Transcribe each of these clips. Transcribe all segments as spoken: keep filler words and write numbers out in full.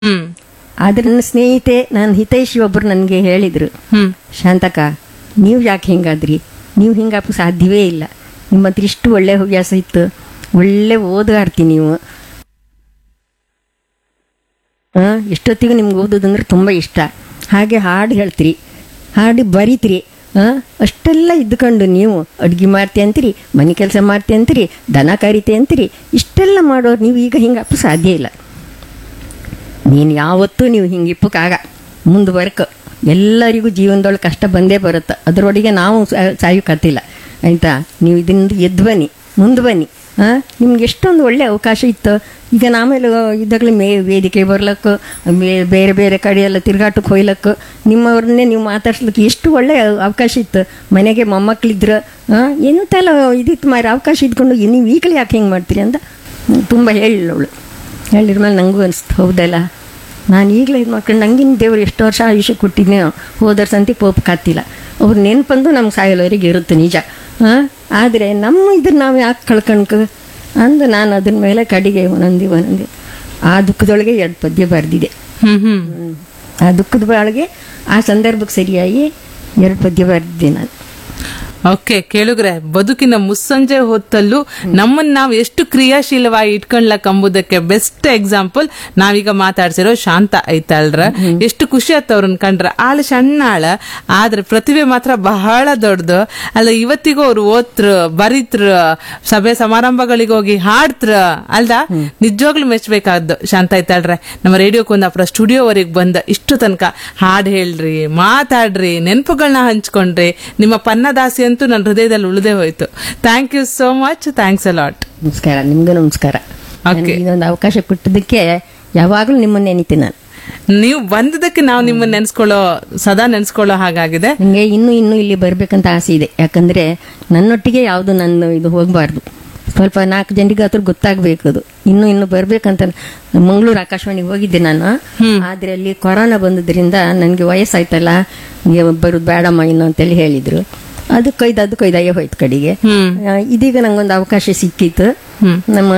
ಹ್ಮ್ ಆದ್ರೆ ನನ್ನ ಸ್ನೇಹಿತೆ ನನ್ನ ಹಿತೈಷಿ ಒಬ್ರು ನನಗೆ ಹೇಳಿದ್ರು, ಹ್ಮ್ ಶಾಂತಕ ನೀವು ಯಾಕೆ ಹಿಂಗಾದ್ರಿ, ನೀವು ಹಿಂಗಾಪ ಸಾಧ್ಯವೇ ಇಲ್ಲ, ನಿಮ್ಮ ಹತ್ರ ಇಷ್ಟು ಒಳ್ಳೆ ಹವ್ಯಾಸ ಇತ್ತು, ಒಳ್ಳೆ ಓದುಗಾರ್ತಿ ನೀವು, ಆ, ಎಷ್ಟೊತ್ತಿಗೂ ನಿಮ್ಗೆ ಓದೋದಂದ್ರೆ ತುಂಬ ಇಷ್ಟ, ಹಾಗೆ ಹಾಡು ಹೇಳ್ತೀರಿ, ಹಾಡು ಬರೀತೀರಿ, ಆ, ಅಷ್ಟೆಲ್ಲ ಇದ್ದುಕೊಂಡು ನೀವು ಅಡುಗೆ ಮಾಡ್ತಿ ಅಂತೀರಿ, ಮನೆ ಕೆಲಸ ಮಾಡ್ತಿ ಅಂತೀರಿ, ದನ ಕರಿತೆ ಅಂತೀರಿ, ಇಷ್ಟೆಲ್ಲ ಮಾಡೋರು ನೀವು ಈಗ ಹಿಂಗಪ್ಪ ಸಾಧ್ಯ ಇಲ್ಲ. ನೀನು ಯಾವತ್ತೂ ನೀವು ಹಿಂಗೆ ಇಪ್ಪಕ್ಕಾಗ ಮುಂದುವರ್ಕ, ಎಲ್ಲರಿಗೂ ಜೀವನದೊಳಗೆ ಕಷ್ಟ ಬಂದೇ ಬರುತ್ತೆ, ಅದರೊಳಗೆ ನಾವು ಸಾಯೋಕತ್ತಿಲ್ಲ ಆಯಿತಾ. ನೀವು ಇದರಿಂದ ಎದ್ದು ಬನ್ನಿ, ಮುಂದೆ ಬನ್ನಿ. ಹಾಂ, ನಿಮ್ಗೆ ಎಷ್ಟೊಂದು ಒಳ್ಳೆ ಅವಕಾಶ ಇತ್ತು. ಈಗ ನಾಮೇಲೆ ಇದ್ದಾಗಲೇ ಮೇ ವೇದಿಕೆ ಬರ್ಲಕ್ಕೆ, ಬೇರೆ ಬೇರೆ ಕಡೆ ಎಲ್ಲ ತಿರುಗಾಟಕ್ಕೆ ಹೋಯ್ಲಕ್ಕೆ, ನಿಮ್ಮವ್ರನ್ನೇ ನೀವು ಮಾತಾಡ್ಸ್ಲಿಕ್ಕೆ ಎಷ್ಟು ಒಳ್ಳೆ ಅವಕಾಶ ಇತ್ತು. ಮನೆಗೆ ಮೊಮ್ಮಕ್ಳಿದ್ರು, ಹಾಂ ಏನೂ ತಲ ಇದಿತ್ತು ಮಾರಿ ಅವಕಾಶ ಇದ್ಕೊಂಡು ನೀವು ಈಗಲೇ ಯಾಕೆ ಹಿಂಗೆ ಮಾಡ್ತೀರಿ ಅಂತ ತುಂಬ ಹೇಳಿಲ್ಲವಳು. ಹೇಳಿದ ಮೇಲೆ ನನಗೂ ಅನಿಸ್ತು, ಹೌದಲ್ಲ ನಾನು ಈಗಲೇ ಇದು ಮಾಡ್ಕೊಂಡು ನಂಗಿನ ದೇವ್ರು ಎಷ್ಟು ವರ್ಷ ಆಯುಷ್ಯ ಕೊಟ್ಟಿದ್ದೆ, ಹೋದರ ಸಂತಿ ಪೋಪ್ ಕಾತಿಲ್ಲ, ಅವ್ರ ನೆನಪಂದು ನಮ್ಗೆ ಸಾಯಲವರೆಗೆ ಇರುತ್ತೆ ನಿಜ. ಹಾಂ, ಆದರೆ ನಮ್ಮ ಇದನ್ನು ನಾವು ಯಾಕೆ ಕಳ್ಕಣ್ಕ ಅಂದು ನಾನು ಅದನ್ನ ಮೇಲೆ ಕಡೆಗೆ ಒಂದೊಂದಿ ಒಂದೊಂದಿ ಆ ದುಃಖದೊಳಗೆ ಎರಡು ಪದ್ಯ ಬರೆದಿದೆ. ಹ್ಮ್ ಹ್ಮ್ ಆ ದುಃಖದ ಒಳಗೆ ಆ ಸಂದರ್ಭಕ್ಕೆ ಸರಿಯಾಗಿ ಎರಡು ಪದ್ಯ ಬರೆದಿದ್ದೆ ನಾನು. ಓಕೆ ಕೇಳುಗ್ರೆ, ಬದುಕಿನ ಮುಸ್ಸಂಜೆ ಹೊತ್ತಲ್ಲೂ ನಮ್ಮನ್ನ ನಾವು ಎಷ್ಟು ಕ್ರಿಯಾಶೀಲವಾಗಿ ಇಟ್ಕೊಂಡ್ಲಕ್ ಎಂಬುದಕ್ಕೆ ಬೆಸ್ಟ್ ಎಕ್ಸಾಂಪಲ್ ನಾವೀಗ ಮಾತಾಡ್ಸಿರೋ ಶಾಂತ ಐತಲ್ರ. ಎಷ್ಟು ಖುಷಿ ಆತ ಅವ್ರನ್ನ ಕಂಡ್ರ. ಆಳ ಸಣ್ಣಾಳ ಆದ್ರೆ ಪ್ರತಿಭೆ ಮಾತ್ರ ಬಹಳ ದೊಡ್ಡದು ಅಲ್ಲ. ಇವತ್ತಿಗೂ ಅವ್ರು ಓದ್ರ ಬರೀತ್ರ, ಸಭೆ ಸಮಾರಂಭಗಳಿಗೆ ಹೋಗಿ ಹಾಡ್ತ್ರ ಅಲ್ದ. ನಿಜವಾಗ್ಲೂ ಮೆಚ್ಚಬೇಕಾದ್ದು ಶಾಂತ ಐತಾಳ್ರೆ. ನಮ್ಮ ರೇಡಿಯೋ ಕುಂದಾಪುರ ಸ್ಟುಡಿಯೋವರೆಗೆ ಬಂದ ಇಷ್ಟು ತನಕ ಹಾಡ್ ಹೇಳ್ರಿ, ಮಾತಾಡ್ರಿ, ನೆನಪುಗಳನ್ನ ಹಂಚ್ಕೊಂಡ್ರಿ. ನಿಮ್ಮ ಪನ್ನದಾಸಿ ಅಂತೂ ನನ್ನ ಹೃದಯದಲ್ಲಿ ಉಳಿದೇ ಹೋಯ್ತು. Thank you so much. Thanks a lot. ನಮಸ್ಕಾರ, ನಿಮಗೂ ನಮಸ್ಕಾರ. Okay. ಇದೊಂದು ಅವಕಾಶ ಕೊಟ್ಟಿದ್ದಕ್ಕೆ ಯಾವಾಗಲೂ ನಿಮ್ಮನ್ನ ನೆನಿತೀನಿ ನಾನು. ನೀವು ಬಂದದಕ್ಕೆ ನಾವು ನಿಮ್ಮನ್ನ ನೆನ್ಸ್ಕೊಳ್ಳೋ, ಸದಾ ನೆನ್ಸ್ಕೊಳ್ಳೋ ಹಾಗಾಗಿದೆ. ನನಗೆ ಇನ್ನೂ ಇನ್ನೂ ಇಲ್ಲಿ ಬರಬೇಕಂತ ಆಸೆ ಇದೆ. ಯಾಕಂದರೆ ನನ್ನೊಟ್ಟಿಗೆ ಯಾವುದು ನನ್ನ ಇದು ಹೋಗಬಾರ್ದು, ಸ್ವಲ್ಪ ನಾಲ್ಕು ಜನರಿಗೆ ಹತ್ರ ಗೊತ್ತಾಗಬೇಕು. ಅದು ಇನ್ನೂ ಇನ್ನೂ ಬರಬೇಕಂತ. ಮಂಗಳೂರು ಆಕಾಶವಾಣಿಗೆ ಹೋಗಿದ್ದೆ ನಾನು, ಆದರೆ ಅಲ್ಲಿ ಕೊರೋನಾ ಬಂದದ್ರಿಂದ ನನಗೆ ವಯಸ್ಸಾಯ್ತಲ್ಲ, ಬರೋದು ಬೇಡಮ್ಮ ಇನ್ನು ಅಂತೇಳಿ ಹೇಳಿದ್ರು. ಅದಕ್ಕೊಯ್ದು ಅದಕ್ಕೊಯ್ದು ಅಯ್ಯೋ ಹೋಯ್ತು ಕಡೆಗೆ. ಆ, ಇದೀಗ ನಂಗೊಂದು ಅವಕಾಶ ಸಿಕ್ಕಿತ್ತು. ನಮ್ಮ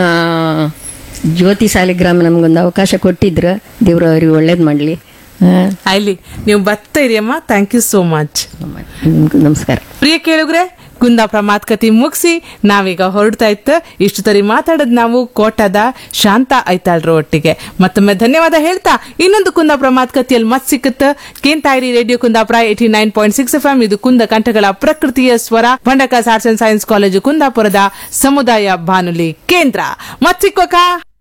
ಜ್ಯೋತಿ ಸಾಲಿಗ್ರಾಮ ನಮಗೊಂದು ಅವಕಾಶ ಕೊಟ್ಟಿದ್ರು, ದೇವ್ರು ಅವ್ರಿಗೆ ಒಳ್ಳೇದು ಮಾಡಲಿ. ಅಲ್ಲಿ ನೀವು ಬರ್ತಾ ಇರಿ ಅಮ್ಮ. Thank you so much. ನಮಸ್ಕಾರ. ಪ್ರಿಯ ಕೇಳುಗ್ರೆ, ಕುಂದಾಪುರ ಮಾತುಕತೆ ಮುಗಿಸಿ ನಾವೀಗ ಹೊರಡ್ತಾ ಇತ್ತು. ಇಷ್ಟು ತರಿ ಮಾತಾಡದ್ ನಾವು ಕೋಟದ ಶಾಂತ ಐತಾಳ್ರ ಒಟ್ಟಿಗೆ. ಮತ್ತೊಮ್ಮೆ ಧನ್ಯವಾದ ಹೇಳ್ತಾ ಇನ್ನೊಂದು ಕುಂದಾಪುರ ಮಾತುಕತೆಯಲ್ಲಿ ಮತ್ ಸಿಕ್ಕುತ್ತ. ಕೇಂತಾಯಿರಿ radio Kundapura eighty nine point six F M. ಇದು ಕುಂದ ಕಂಠಗಳ ಪ್ರಕೃತಿಯ ಸ್ವರ. Bhandarkars arts and science college ಕುಂದಾಪುರದ ಸಮುದಾಯ ಬಾನುಲಿ ಕೇಂದ್ರ. ಮತ್ ಸಿಕ್ಕೋಕ.